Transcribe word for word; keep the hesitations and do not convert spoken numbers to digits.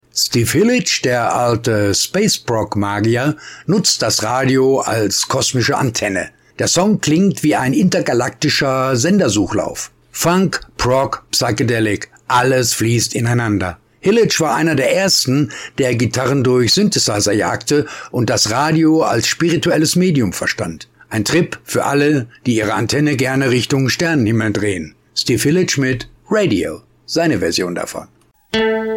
Steve Hillage, der alte Space-Prog-Magier, nutzt das Radio als kosmische Antenne. Der Song klingt wie ein intergalaktischer Sendersuchlauf. Funk, Prog, Psychedelic, alles fließt ineinander. Hillage war einer der ersten, der Gitarren durch Synthesizer jagte und das Radio als spirituelles Medium verstand. Ein Trip für alle, die ihre Antenne gerne Richtung Sternenhimmel drehen. Steve Hillage mit Radio, seine Version davon.